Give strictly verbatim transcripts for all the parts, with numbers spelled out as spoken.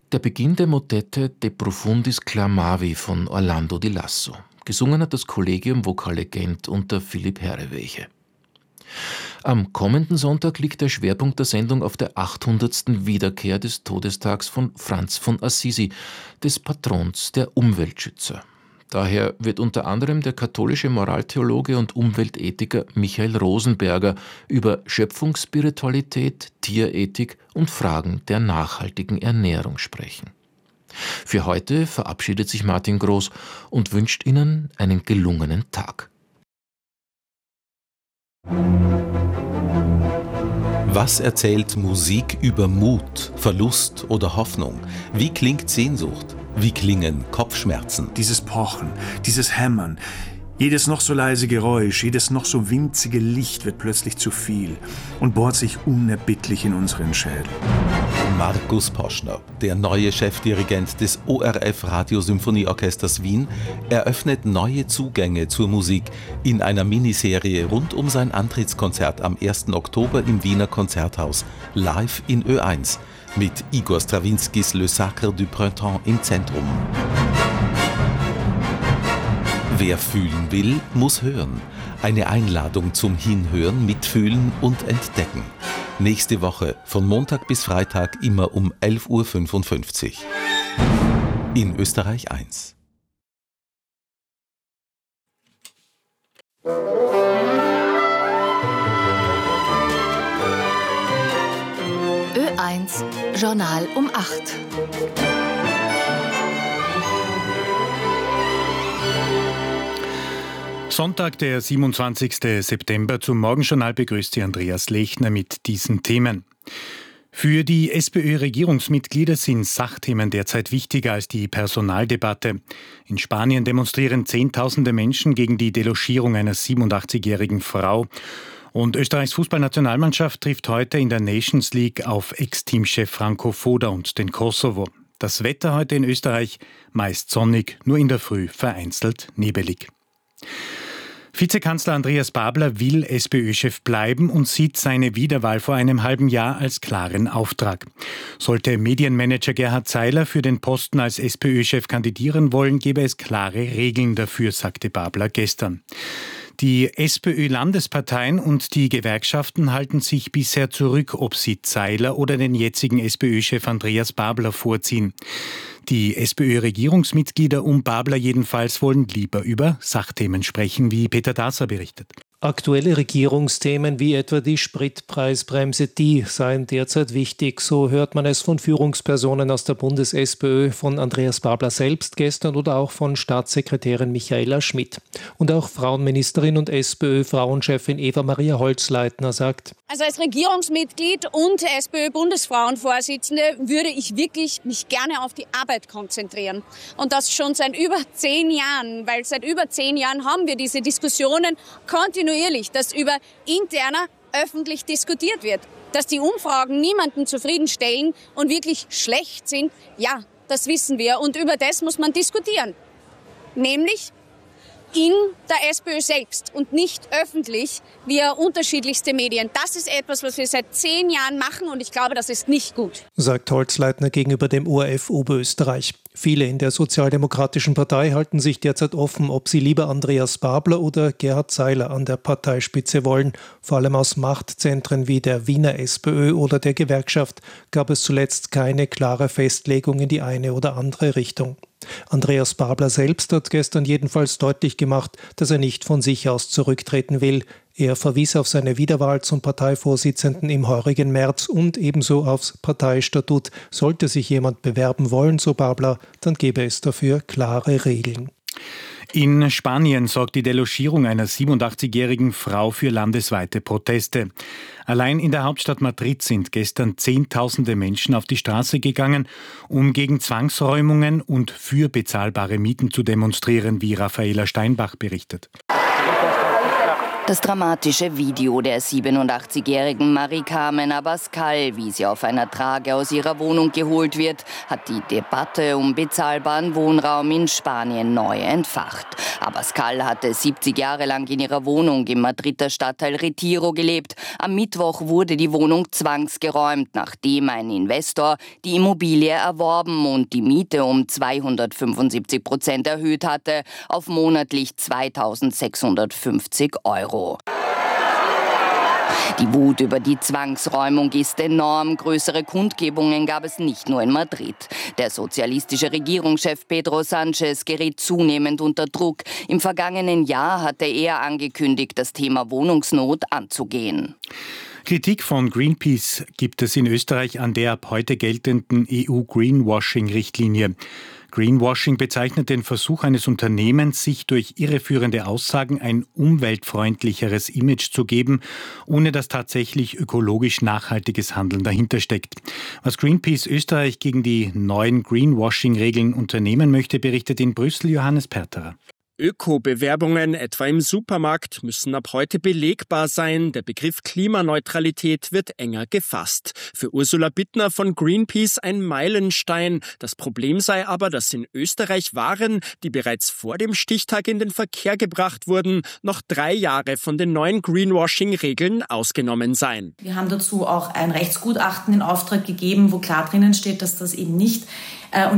Der Beginn der Motette De Profundis Clamavi von Orlando di Lasso. Gesungen hat das Collegium Vocale Gent unter Philipp Herreweghe. Am kommenden Sonntag liegt der Schwerpunkt der Sendung auf der achthundertsten Wiederkehr des Todestags von Franz von Assisi, des Patrons der Umweltschützer. Daher wird unter anderem der katholische Moraltheologe und Umweltethiker Michael Rosenberger über Schöpfungsspiritualität, Tierethik und Fragen der nachhaltigen Ernährung sprechen. Für heute verabschiedet sich Martin Groß und wünscht Ihnen einen gelungenen Tag. Was erzählt Musik über Mut, Verlust oder Hoffnung? Wie klingt Sehnsucht? Wie klingen Kopfschmerzen? Dieses Pochen, dieses Hämmern, jedes noch so leise Geräusch, jedes noch so winzige Licht wird plötzlich zu viel und bohrt sich unerbittlich in unseren Schädel. Markus Poschner, der neue Chefdirigent des O R F Radiosymphonieorchesters Wien, eröffnet neue Zugänge zur Musik in einer Miniserie rund um sein Antrittskonzert am ersten Oktober im Wiener Konzerthaus, live in Ö eins, mit Igor Strawinskys Le Sacre du Printemps im Zentrum. Wer fühlen will, muss hören. Eine Einladung zum Hinhören, Mitfühlen und Entdecken. Nächste Woche von Montag bis Freitag immer um elf Uhr fünfundfünfzig. In Österreich eins. Ö eins Journal um acht. Sonntag, der siebenundzwanzigsten September. Zum Morgenjournal begrüßt Sie Andreas Lechner mit diesen Themen. Für die SPÖ-Regierungsmitglieder sind Sachthemen derzeit wichtiger als die Personaldebatte. In Spanien demonstrieren Zehntausende Menschen gegen die Delogierung einer siebenundachtzigjährigen Frau. Und Österreichs Fußballnationalmannschaft trifft heute in der Nations League auf Ex-Teamchef Franco Foda und den Kosovo. Das Wetter heute in Österreich meist sonnig, nur in der Früh vereinzelt nebelig. Vizekanzler Andreas Babler will SPÖ-Chef bleiben und sieht seine Wiederwahl vor einem halben Jahr als klaren Auftrag. Sollte Medienmanager Gerhard Zeiler für den Posten als SPÖ-Chef kandidieren wollen, gäbe es klare Regeln dafür, sagte Babler gestern. Die SPÖ-Landesparteien und die Gewerkschaften halten sich bisher zurück, ob sie Zeiler oder den jetzigen SPÖ-Chef Andreas Babler vorziehen. Die SPÖ-Regierungsmitglieder um Babler jedenfalls wollen lieber über Sachthemen sprechen, wie Peter Dasser berichtet. Aktuelle Regierungsthemen wie etwa die Spritpreisbremse, die seien derzeit wichtig. So hört man es von Führungspersonen aus der Bundes-SPÖ, von Andreas Babler selbst gestern oder auch von Staatssekretärin Michaela Schmidt. Und auch Frauenministerin und SPÖ-Frauenchefin Eva-Maria Holzleitner sagt: Also als Regierungsmitglied und SPÖ-Bundesfrauenvorsitzende würde ich wirklich mich gerne auf die Arbeit konzentrieren. Und das schon seit über zehn Jahren, weil seit über zehn Jahren haben wir diese Diskussionen kontinuierlich, dass über interner öffentlich diskutiert wird. Dass die Umfragen niemanden zufriedenstellen und wirklich schlecht sind, ja, das wissen wir. Und über das muss man diskutieren. Nämlich in der SPÖ selbst und nicht öffentlich via unterschiedlichste Medien. Das ist etwas, was wir seit zehn Jahren machen und ich glaube, das ist nicht gut. Sagt Holzleitner gegenüber dem O R F Oberösterreich. Viele in der Sozialdemokratischen Partei halten sich derzeit offen, ob sie lieber Andreas Babler oder Gerhard Zeiler an der Parteispitze wollen. Vor allem aus Machtzentren wie der Wiener SPÖ oder der Gewerkschaft gab es zuletzt keine klare Festlegung in die eine oder andere Richtung. Andreas Babler selbst hat gestern jedenfalls deutlich gemacht, dass er nicht von sich aus zurücktreten will. Er verwies auf seine Wiederwahl zum Parteivorsitzenden im heurigen März und ebenso aufs Parteistatut. Sollte sich jemand bewerben wollen, so Babler, dann gäbe es dafür klare Regeln. In Spanien sorgt die Delogierung einer siebenundachtzigjährigen Frau für landesweite Proteste. Allein in der Hauptstadt Madrid sind gestern Zehntausende Menschen auf die Straße gegangen, um gegen Zwangsräumungen und für bezahlbare Mieten zu demonstrieren, wie Raffaela Steinbach berichtet. Das dramatische Video der siebenundachtzigjährigen Marie-Carmen Abascal, wie sie auf einer Trage aus ihrer Wohnung geholt wird, hat die Debatte um bezahlbaren Wohnraum in Spanien neu entfacht. Abascal hatte siebzig Jahre lang in ihrer Wohnung im Madrider Stadtteil Retiro gelebt. Am Mittwoch wurde die Wohnung zwangsgeräumt, nachdem ein Investor die Immobilie erworben und die Miete um zweihundertfünfundsiebzig Prozent erhöht hatte auf monatlich zweitausendsechshundertfünfzig Euro. Die Wut über die Zwangsräumung ist enorm. Größere Kundgebungen gab es nicht nur in Madrid. Der sozialistische Regierungschef Pedro Sánchez gerät zunehmend unter Druck. Im vergangenen Jahr hatte er angekündigt, das Thema Wohnungsnot anzugehen. Kritik von Greenpeace gibt es in Österreich an der ab heute geltenden E U-Greenwashing-Richtlinie. Greenwashing bezeichnet den Versuch eines Unternehmens, sich durch irreführende Aussagen ein umweltfreundlicheres Image zu geben, ohne dass tatsächlich ökologisch nachhaltiges Handeln dahinter steckt. Was Greenpeace Österreich gegen die neuen Greenwashing-Regeln unternehmen möchte, berichtet in Brüssel Johannes Perterer. Öko-Bewerbungen, etwa im Supermarkt, müssen ab heute belegbar sein. Der Begriff Klimaneutralität wird enger gefasst. Für Ursula Bittner von Greenpeace ein Meilenstein. Das Problem sei aber, dass in Österreich Waren, die bereits vor dem Stichtag in den Verkehr gebracht wurden, noch drei Jahre von den neuen Greenwashing-Regeln ausgenommen seien. Wir haben dazu auch ein Rechtsgutachten in Auftrag gegeben, wo klar drinnen steht, dass das eben nicht äh,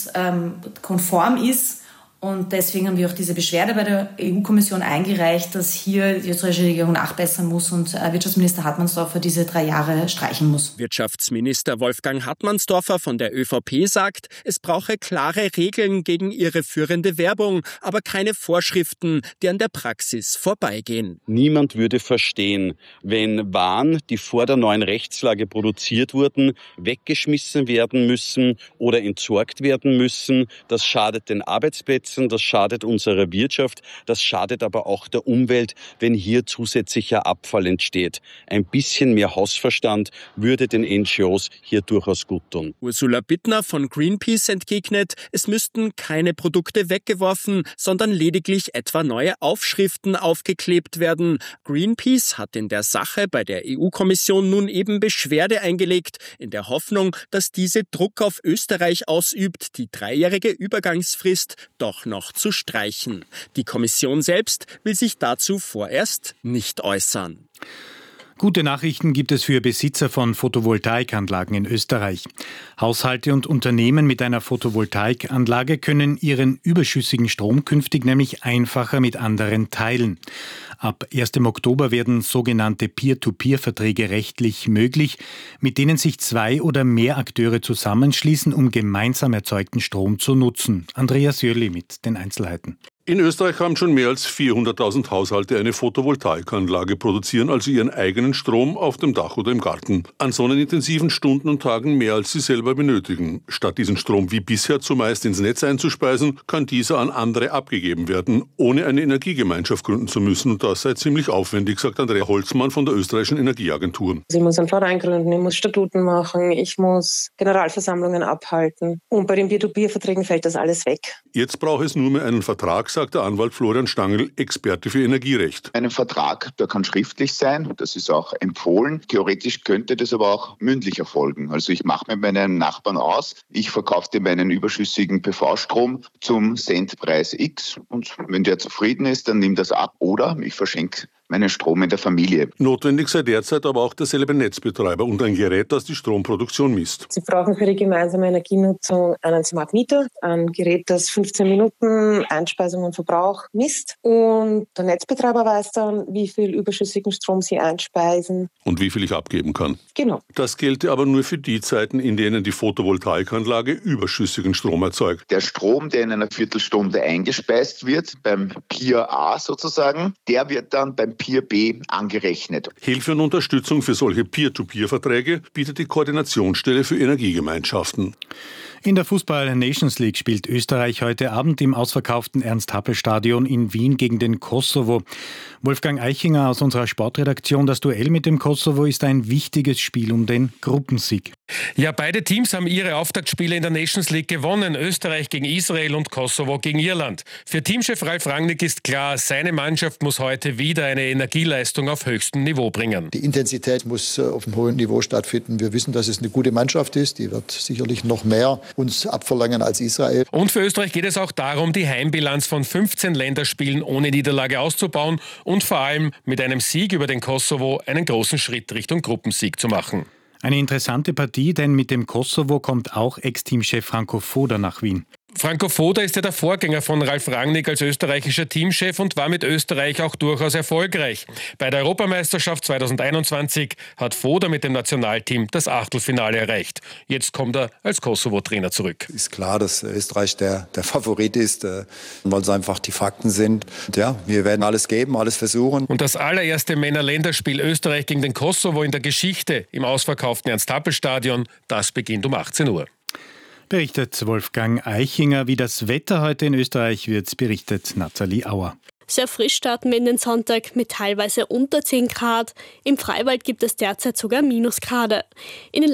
unionskonform ist. Und deswegen haben wir auch diese Beschwerde bei der E U-Kommission eingereicht, dass hier die österreichische Regierung nachbessern muss und Wirtschaftsminister Hartmannsdorfer diese drei Jahre streichen muss. Wirtschaftsminister Wolfgang Hartmannsdorfer von der ÖVP sagt, es brauche klare Regeln gegen irreführende Werbung, aber keine Vorschriften, die an der Praxis vorbeigehen. Niemand würde verstehen, wenn Waren, die vor der neuen Rechtslage produziert wurden, weggeschmissen werden müssen oder entsorgt werden müssen. Das schadet den Arbeitsplätzen. Das schadet unserer Wirtschaft, das schadet aber auch der Umwelt, wenn hier zusätzlicher Abfall entsteht. Ein bisschen mehr Hausverstand würde den N G Os hier durchaus gut tun. Ursula Bittner von Greenpeace entgegnet, es müssten keine Produkte weggeworfen, sondern lediglich etwa neue Aufschriften aufgeklebt werden. Greenpeace hat in der Sache bei der E U-Kommission nun eben Beschwerde eingelegt, in der Hoffnung, dass diese Druck auf Österreich ausübt, die dreijährige Übergangsfrist doch noch zu streichen. Die Kommission selbst will sich dazu vorerst nicht äußern. Gute Nachrichten gibt es für Besitzer von Photovoltaikanlagen in Österreich. Haushalte und Unternehmen mit einer Photovoltaikanlage können ihren überschüssigen Strom künftig nämlich einfacher mit anderen teilen. Ab erstem Oktober werden sogenannte Peer-to-Peer-Verträge rechtlich möglich, mit denen sich zwei oder mehr Akteure zusammenschließen, um gemeinsam erzeugten Strom zu nutzen. Andreas Jörli mit den Einzelheiten. In Österreich haben schon mehr als vierhunderttausend Haushalte eine Photovoltaikanlage, produzieren also ihren eigenen Strom auf dem Dach oder im Garten. An sonnenintensiven Stunden und Tagen mehr als sie selber benötigen. Statt diesen Strom wie bisher zumeist ins Netz einzuspeisen, kann dieser an andere abgegeben werden, ohne eine Energiegemeinschaft gründen zu müssen. Und das sei ziemlich aufwendig, sagt Andrea Holzmann von der österreichischen Energieagentur. Ich muss einen Verein gründen, ich muss Statuten machen, ich muss Generalversammlungen abhalten. Und bei den Peer-to-Peer-Verträgen fällt das alles weg. Jetzt braucht es nur mehr einen Vertrag, sagt der Anwalt Florian Stangl, Experte für Energierecht. Ein Vertrag, der kann schriftlich sein, das ist auch empfohlen. Theoretisch könnte das aber auch mündlich erfolgen. Also ich mache mit meinem Nachbarn aus, ich verkaufe dir meinen überschüssigen P V-Strom zum Centpreis X und wenn der zufrieden ist, dann nimm das ab oder ich verschenke meinen Strom in der Familie. Notwendig sei derzeit aber auch derselbe Netzbetreiber und ein Gerät, das die Stromproduktion misst. Sie brauchen für die gemeinsame Energienutzung einen Smart Meter, ein Gerät, das fünfzehn Minuten Einspeisung und Verbrauch misst. Und der Netzbetreiber weiß dann, wie viel überschüssigen Strom Sie einspeisen. Und wie viel ich abgeben kann. Genau. Das gelte aber nur für die Zeiten, in denen die Photovoltaikanlage überschüssigen Strom erzeugt. Der Strom, der in einer Viertelstunde eingespeist wird, beim Peer A sozusagen, der wird dann beim Peer B angerechnet. Hilfe und Unterstützung für solche Peer-to-Peer-Verträge bietet die Koordinationsstelle für Energiegemeinschaften. In der Fußball-Nations League spielt Österreich heute Abend im ausverkauften Ernst-Happel-Stadion in Wien gegen den Kosovo. Wolfgang Eichinger aus unserer Sportredaktion, das Duell mit dem Kosovo ist ein wichtiges Spiel um den Gruppensieg. Ja, beide Teams haben ihre Auftaktspiele in der Nations League gewonnen. Österreich gegen Israel und Kosovo gegen Irland. Für Teamchef Ralf Rangnick ist klar, seine Mannschaft muss heute wieder eine Energieleistung auf höchstem Niveau bringen. Die Intensität muss auf einem hohen Niveau stattfinden. Wir wissen, dass es eine gute Mannschaft ist. Die wird sicherlich noch mehr uns abverlangen als Israel. Und für Österreich geht es auch darum, die Heimbilanz von fünfzehn Länderspielen ohne Niederlage auszubauen und vor allem mit einem Sieg über den Kosovo einen großen Schritt Richtung Gruppensieg zu machen. Eine interessante Partie, denn mit dem Kosovo kommt auch Ex-Teamchef Franco Foda nach Wien. Franco Foda ist ja der Vorgänger von Ralf Rangnick als österreichischer Teamchef und war mit Österreich auch durchaus erfolgreich. Bei der Europameisterschaft zweitausendeinundzwanzig hat Foda mit dem Nationalteam das Achtelfinale erreicht. Jetzt kommt er als Kosovo-Trainer zurück. Ist klar, dass Österreich der, der Favorit ist, weil es einfach die Fakten sind. Und ja, wir werden alles geben, alles versuchen. Und das allererste Männer-Länderspiel Österreich gegen den Kosovo in der Geschichte im ausverkauften Ernst-Happel-Stadion, das beginnt um achtzehn Uhr. Berichtet Wolfgang Eichinger. Wie das Wetter heute in Österreich wird, berichtet Nathalie Auer. Sehr frisch starten wir in den Sonntag mit teilweise unter zehn Grad. Im Freiwald gibt es derzeit sogar Minusgrade. In den